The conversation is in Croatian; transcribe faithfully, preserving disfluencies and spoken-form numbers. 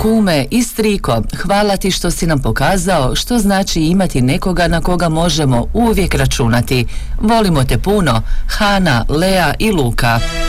Kume i striko, hvala ti što si nam pokazao što znači imati nekoga na koga možemo uvijek računati. Volimo te puno, Hana, Lea i Luka.